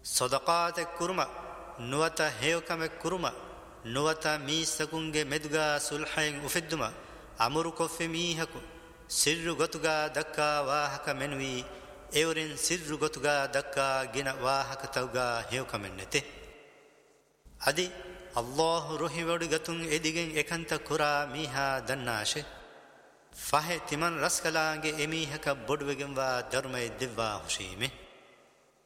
صدقات كرما نوتا هيوكم كرما نوتا ميسكونج مدغا سلحين أفدما أمر كف ميهكو سر غتغا دكا واهك منوي ايورين سر غتغا دكا جنا واهك توغا هيوكم نته أدي الله روحي ودغتون اديگن اكنت كرا ميها دناشه فاه تمن رسكلانگه اميهك بدوگن وا درمي دوا حشيمه